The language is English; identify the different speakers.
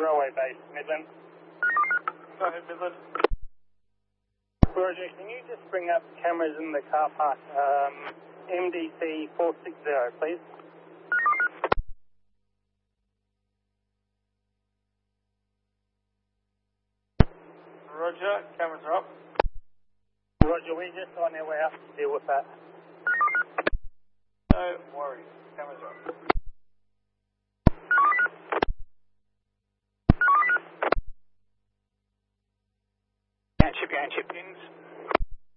Speaker 1: Railway Base, Midland.
Speaker 2: Go ahead, Midland.
Speaker 1: Roger, can you just bring up cameras in the car park, MDC 460, please?
Speaker 2: Roger, cameras are up.
Speaker 1: Roger, we're just on our way up to deal with that.
Speaker 2: No worries, cameras are up.
Speaker 1: Chip pins.